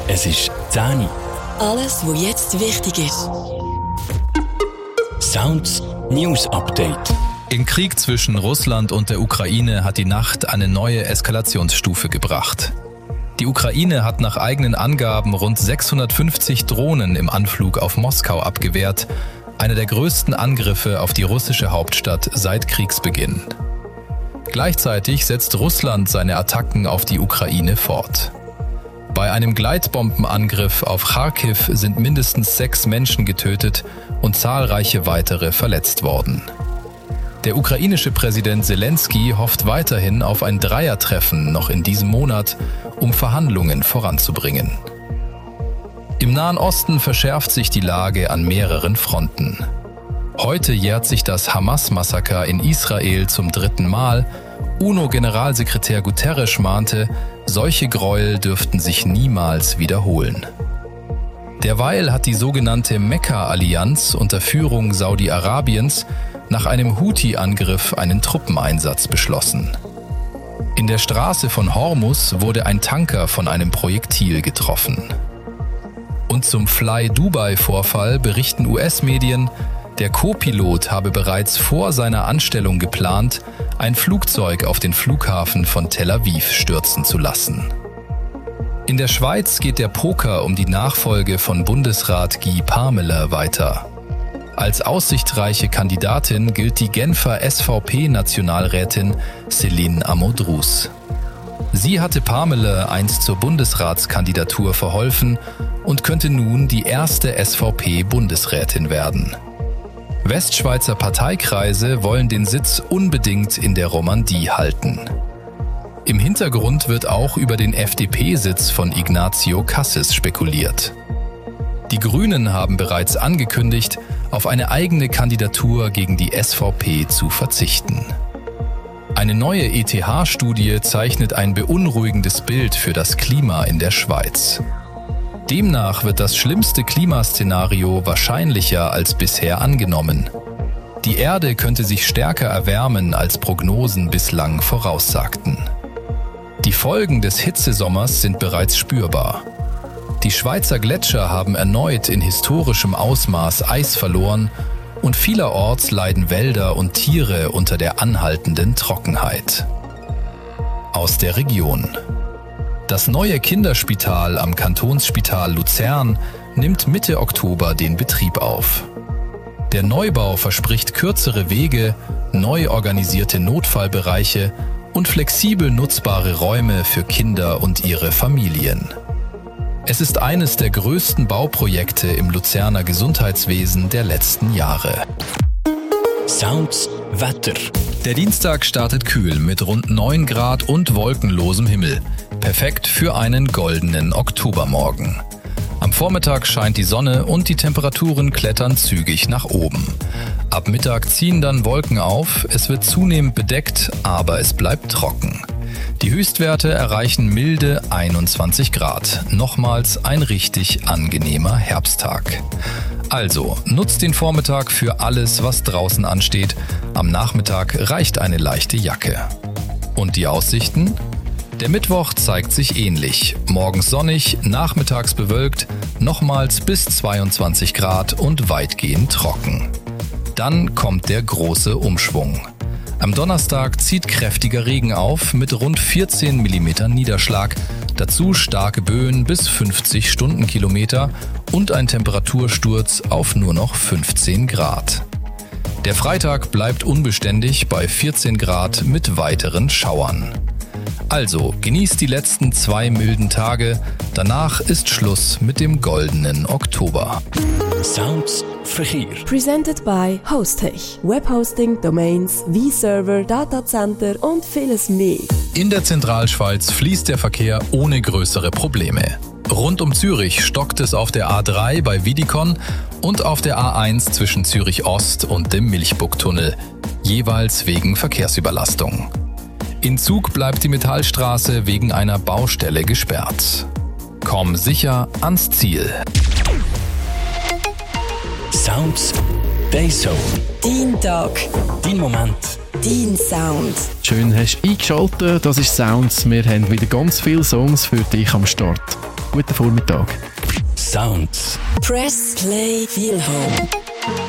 Es ist 10 Uhr. Alles, was jetzt wichtig ist. Sounds News Update. Im Krieg zwischen Russland und der Ukraine hat die Nacht eine neue Eskalationsstufe gebracht. Die Ukraine hat nach eigenen Angaben rund 650 Drohnen im Anflug auf Moskau abgewehrt, einer der größten Angriffe auf die russische Hauptstadt seit Kriegsbeginn. Gleichzeitig setzt Russland seine Attacken auf die Ukraine fort. Bei einem Gleitbombenangriff auf Charkiw sind mindestens 6 Menschen getötet und zahlreiche weitere verletzt worden. Der ukrainische Präsident Zelensky hofft weiterhin auf ein Dreiertreffen noch in diesem Monat, um Verhandlungen voranzubringen. Im Nahen Osten verschärft sich die Lage an mehreren Fronten. Heute jährt sich das Hamas-Massaker in Israel zum 3. Mal. UNO-Generalsekretär Guterres mahnte, solche Gräuel dürften sich niemals wiederholen. Derweil hat die sogenannte Mekka-Allianz unter Führung Saudi-Arabiens nach einem Houthi-Angriff einen Truppeneinsatz beschlossen. In der Straße von Hormuz wurde ein Tanker von einem Projektil getroffen. Und zum Fly-Dubai-Vorfall berichten US-Medien, der Co-Pilot habe bereits vor seiner Anstellung geplant, ein Flugzeug auf den Flughafen von Tel Aviv stürzen zu lassen. In der Schweiz geht der Poker um die Nachfolge von Bundesrat Guy Parmelin weiter. Als aussichtsreiche Kandidatin gilt die Genfer SVP-Nationalrätin Céline Amodrous. Sie hatte Parmelin einst zur Bundesratskandidatur verholfen und könnte nun die erste SVP-Bundesrätin werden. Westschweizer Parteikreise wollen den Sitz unbedingt in der Romandie halten. Im Hintergrund wird auch über den FDP-Sitz von Ignazio Cassis spekuliert. Die Grünen haben bereits angekündigt, auf eine eigene Kandidatur gegen die SVP zu verzichten. Eine neue ETH-Studie zeichnet ein beunruhigendes Bild für das Klima in der Schweiz. Demnach wird das schlimmste Klimaszenario wahrscheinlicher als bisher angenommen. Die Erde könnte sich stärker erwärmen, als Prognosen bislang voraussagten. Die Folgen des Hitzesommers sind bereits spürbar. Die Schweizer Gletscher haben erneut in historischem Ausmaß Eis verloren und vielerorts leiden Wälder und Tiere unter der anhaltenden Trockenheit. Aus der Region. Das neue Kinderspital am Kantonsspital Luzern nimmt Mitte Oktober den Betrieb auf. Der Neubau verspricht kürzere Wege, neu organisierte Notfallbereiche und flexibel nutzbare Räume für Kinder und ihre Familien. Es ist eines der größten Bauprojekte im Luzerner Gesundheitswesen der letzten Jahre. Sounds Wetter. Der Dienstag startet kühl mit rund 9 Grad und wolkenlosem Himmel. Perfekt für einen goldenen Oktobermorgen. Am Vormittag scheint die Sonne und die Temperaturen klettern zügig nach oben. Ab Mittag ziehen dann Wolken auf, es wird zunehmend bedeckt, aber es bleibt trocken. Die Höchstwerte erreichen milde 21 Grad. Nochmals ein richtig angenehmer Herbsttag. Also, nutzt den Vormittag für alles, was draußen ansteht. Am Nachmittag reicht eine leichte Jacke. Und die Aussichten? Der Mittwoch zeigt sich ähnlich. Morgens sonnig, nachmittags bewölkt, nochmals bis 22 Grad und weitgehend trocken. Dann kommt der große Umschwung. Am Donnerstag zieht kräftiger Regen auf mit rund 14 mm Niederschlag, dazu starke Böen bis 50 Stundenkilometer und ein Temperatursturz auf nur noch 15 Grad. Der Freitag bleibt unbeständig bei 14 Grad mit weiteren Schauern. Also genießt die letzten 2 milden Tage, danach ist Schluss mit dem goldenen Oktober. Sounds Verkehr. Presented by Hostech. Webhosting, Domains, V-Server, Datacenter und vieles mehr. In der Zentralschweiz fließt der Verkehr ohne größere Probleme. Rund um Zürich stockt es auf der A3 bei Wiedikon und auf der A1 zwischen Zürich Ost und dem Milchbucktunnel, jeweils wegen Verkehrsüberlastung. In Zug bleibt die Metallstraße wegen einer Baustelle gesperrt. Komm sicher ans Ziel. Sounds Dayzone. Dein Tag. Dein Moment. Dein Sound. Schön hast du eingeschaltet, das ist Sounds. Wir haben wieder ganz viele Songs für dich am Start. Guten Vormittag. Sounds. Press Play Feel Home.